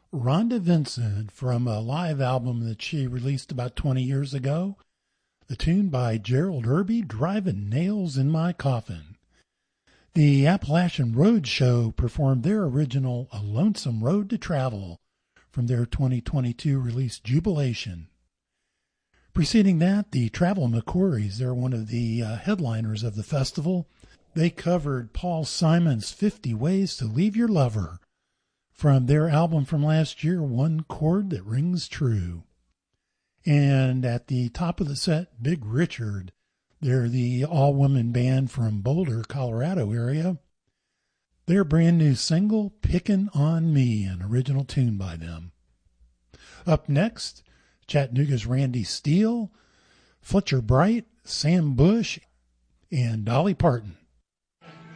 Rhonda Vincent from a live album that she released about 20 years ago. The tune by Gerald Irby, Driving Nails in My Coffin. The Appalachian Road Show performed their original A Lonesome Road to Travel from their 2022 release Jubilation. Preceding that, the Travel McCourys, they're one of the headliners of the festival. They covered Paul Simon's 50 Ways to Leave Your Lover from their album from last year, One Chord That Rings True. And at the top of the set, Big Richard. They're the all-woman band from Boulder, Colorado area. Their brand new single, Pickin' on Me, an original tune by them. Up next, Chattanooga's Randy Steele, Fletcher Bright, Sam Bush, and Dolly Parton.